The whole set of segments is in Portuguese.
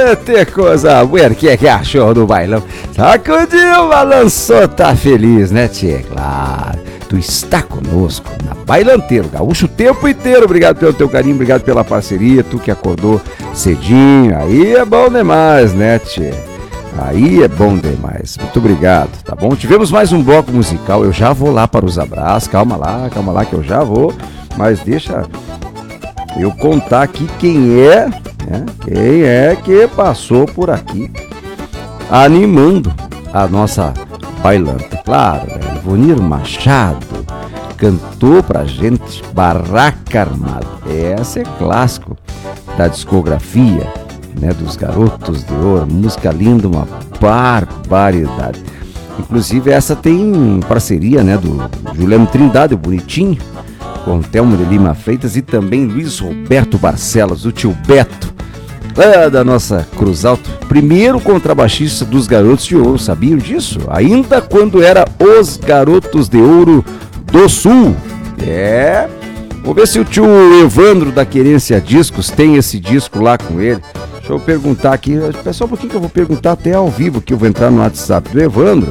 Eita, coisa boa, que achou do bailão? Sacudiu, balançou, tá feliz, né, tchê? Claro, tu está conosco na Bailanteiro Gaúcho o tempo inteiro. Obrigado pelo teu carinho, obrigado pela parceria, tu que acordou cedinho, aí é bom demais, né, tchê? Aí é bom demais, muito obrigado, tá bom? Tivemos mais um bloco musical, eu já vou lá para os abraços, calma lá que eu já vou, mas deixa eu contar aqui quem é, né? Quem é que passou por aqui animando a nossa bailanta. Claro, velho, Vonir Machado cantou pra gente Barraca Armada. Essa é clássico da discografia, né, dos Garotos de Ouro, música linda, uma barbaridade. Inclusive essa tem parceria, né, do Juliano Trindade, o Bonitinho, com Telmo de Lima Freitas e também Luiz Roberto Barcelos, o tio Beto, lá da nossa Cruz Alto, primeiro contrabaixista dos Garotos de Ouro, sabiam disso? Ainda quando era os Garotos de Ouro do Sul. Vou ver se o tio Evandro da Querência Discos tem esse disco lá com ele. Deixa eu perguntar aqui, pessoal, por que eu vou perguntar até ao vivo, que eu vou entrar no WhatsApp do Evandro.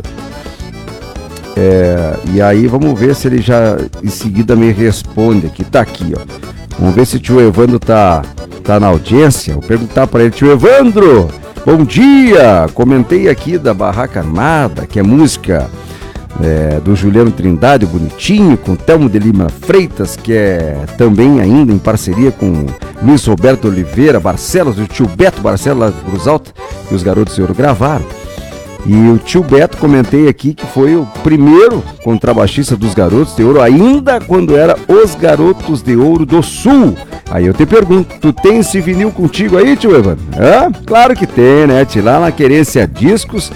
E aí vamos ver se ele já em seguida me responde aqui. Tá aqui, ó. Vamos ver se o tio Evandro tá na audiência. Vou perguntar para ele: tio Evandro, bom dia! Comentei aqui da Barraca Armada, que é música do Juliano Trindade, Bonitinho, com Telmo de Lima Freitas, que é também ainda em parceria com Luiz Roberto Oliveira Barcelos, o tio Beto Barcelos lá de Cruz Alta, que os Garotos de Ouro gravaram. E o tio Beto, comentei aqui que foi o primeiro contrabaixista dos Garotos de Ouro, ainda quando era os Garotos de Ouro do Sul. Aí eu te pergunto, tu tem esse vinil contigo aí, tio Evandro? Claro que tem, né, tio? Lá na Querência Discos,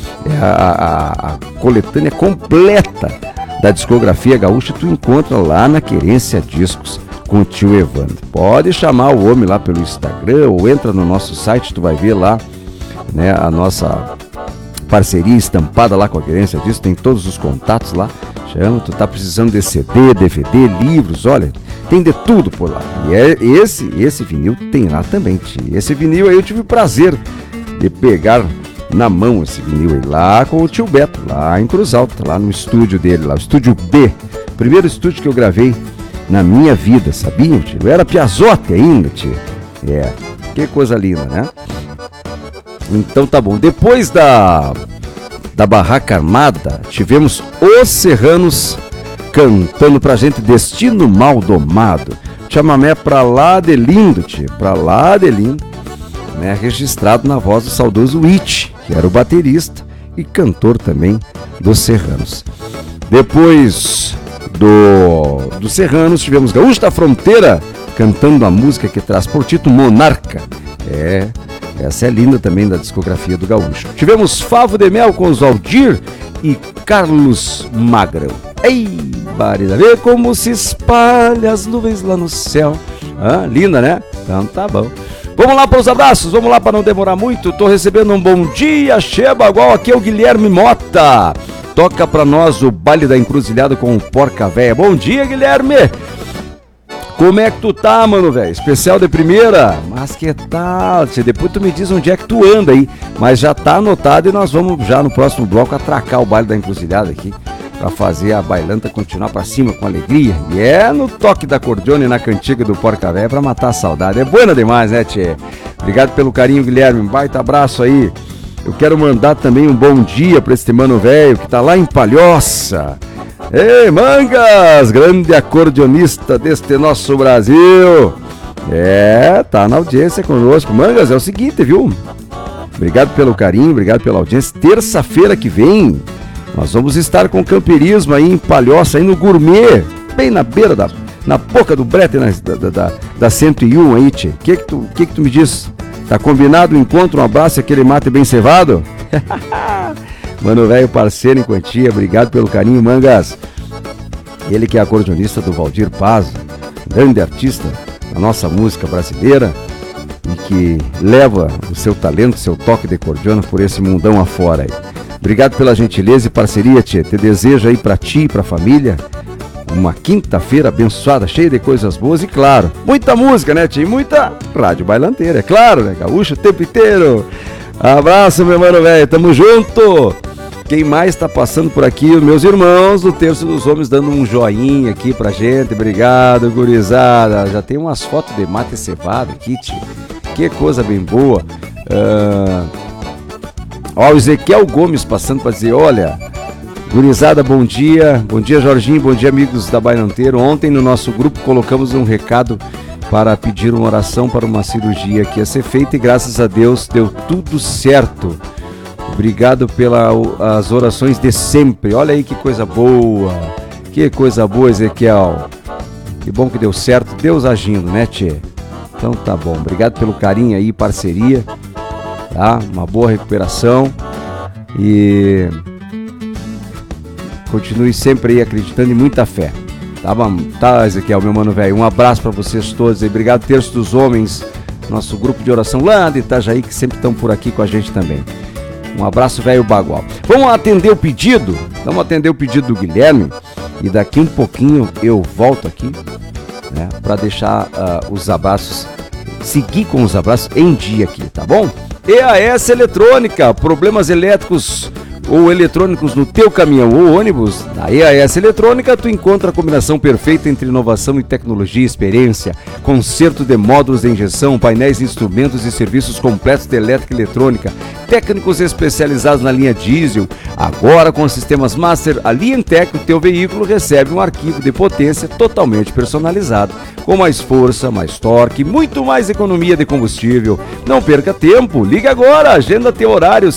a coletânea completa da discografia gaúcha tu encontra lá na Querência Discos com o tio Evandro. Pode chamar o homem lá pelo Instagram ou entra no nosso site, tu vai ver lá, né, a nossa parceria estampada lá com a Querência Discos, tem todos os contatos lá. Chama, tu tá precisando de CD, DVD, livros, olha, tem de tudo por lá. E esse vinil tem lá também, tio. Esse vinil aí eu tive o prazer de pegar na mão esse vinil aí, lá com o tio Beto, lá em Cruz Alta, lá no estúdio dele, lá, o estúdio B, primeiro estúdio que eu gravei na minha vida, sabiam, tio? Eu era piazote ainda, tio. Que coisa linda, né? Então tá bom, depois da Barraca Armada, tivemos os Serranos cantando pra gente Destino Mal Domado, chamamé pra lá de lindo, tio, pra lá de lindo, né, registrado na voz do saudoso It, que era o baterista e cantor também dos Serranos. Depois do Serranos, tivemos Gaúcho da Fronteira cantando a música que traz por título Monarca. Essa é linda também da discografia do Gaúcho. Tivemos Favo de Mel com os Aldir e Carlos Magrão. Ei, barida, vê como se espalha as nuvens lá no céu. Linda, né? Então tá bom. Vamos lá para os abraços, vamos lá para não demorar muito. Tô recebendo um bom dia, Cheba, igual aqui é o Guilherme Mota. Toca pra nós o Baile da Encruzilhada com o Porca Véia. Bom dia, Guilherme. Como é que tu tá, mano, velho? Especial de primeira? Mas que tal? Depois tu me diz onde é que tu anda aí. Mas já tá anotado e nós vamos já no próximo bloco atracar o Baile da Encruzilhada aqui, pra fazer a bailanta continuar pra cima com alegria. E no toque da acordeone e na cantiga do Porca Véia pra matar a saudade. É buena demais, né, tchê? Obrigado pelo carinho, Guilherme. Um baita abraço aí. Eu quero mandar também um bom dia pra este mano velho que tá lá em Palhoça. Ei, Mangas, grande acordeonista deste nosso Brasil. Tá na audiência conosco. Mangas, é o seguinte, viu? Obrigado pelo carinho, obrigado pela audiência. Terça-feira que vem nós vamos estar com camperismo aí em Palhoça, aí no Gourmet, bem na beira na boca do brete da 101 aí, tchê. Que tu me diz? Tá combinado o encontro, um abraço e aquele mate bem cevado? Mano velho, parceiro em quantia, obrigado pelo carinho, Mangas. Ele que é acordeonista do Valdir Paz, grande artista da nossa música brasileira e que leva o seu talento, seu toque de acordeona por esse mundão afora aí. Obrigado pela gentileza e parceria, tchê. Te desejo aí pra ti e pra família uma quinta-feira abençoada, cheia de coisas boas e, claro, muita música, né, tia? Muita rádio bailanteira, é claro, né? Gaúcho o tempo inteiro. Abraço, meu mano velho, tamo junto! Quem mais tá passando por aqui? Os meus irmãos do Terço dos Homens dando um joinha aqui pra gente. Obrigado, gurizada. Já tem umas fotos de mate cevado aqui, tia. Que coisa bem boa. Ó, o Ezequiel Gomes passando pra dizer, olha... Gurizada, bom dia Jorginho, bom dia amigos da Bailanteiro. Ontem no nosso grupo colocamos um recado para pedir uma oração para uma cirurgia que ia ser feita e graças a Deus deu tudo certo. Obrigado pelas orações de sempre. Olha aí que coisa boa, Ezequiel. Que bom que deu certo, Deus agindo, né, tchê? Então tá bom, obrigado pelo carinho aí, parceria, tá? Uma boa recuperação e... continue sempre aí acreditando e muita fé. Tá, Ezequiel, meu mano velho. Um abraço pra vocês todos aí. Obrigado, Terço dos Homens, nosso grupo de oração lá de Itajaí, que sempre estão por aqui com a gente também. Um abraço, velho Bagual. Vamos atender o pedido? Vamos atender o pedido do Guilherme. E daqui um pouquinho eu volto aqui, né, pra deixar os abraços, seguir com os abraços em dia aqui, tá bom? EAS Eletrônica, problemas elétricos ou eletrônicos no teu caminhão ou ônibus, na EAS Eletrônica tu encontra a combinação perfeita entre inovação e tecnologia e experiência, conserto de módulos de injeção, painéis, instrumentos e serviços completos de elétrica e eletrônica, técnicos especializados na linha diesel. Agora com os sistemas Master Alientec, o teu veículo recebe um arquivo de potência totalmente personalizado, com mais força, mais torque, muito mais economia de combustível. Não perca tempo, liga agora, agenda teu horário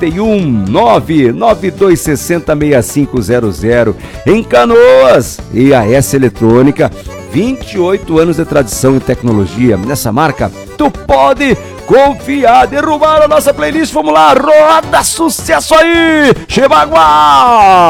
51992606500 em Canoas. EAS Eletrônica, 28 anos de tradição e tecnologia. Nessa marca, tu pode confiar. Derrubaram a nossa playlist, vamos lá, roda sucesso aí, Chebagua!